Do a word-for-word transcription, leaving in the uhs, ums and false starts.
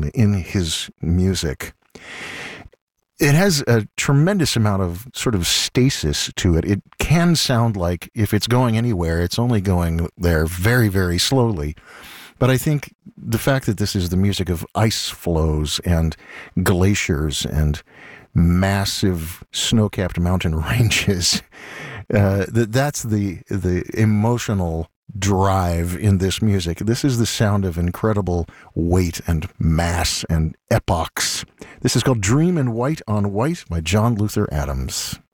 sound in his music. It has a tremendous amount of sort of stasis to it. It can sound like if it's going anywhere, it's only going there very, very slowly. But I think the fact that this is the music of ice flows and glaciers and massive snow-capped mountain ranges, uh, that that's the the emotional drive in this music. This is the sound of incredible weight and mass and epochs. This is called Dream in White on White by John Luther Adams.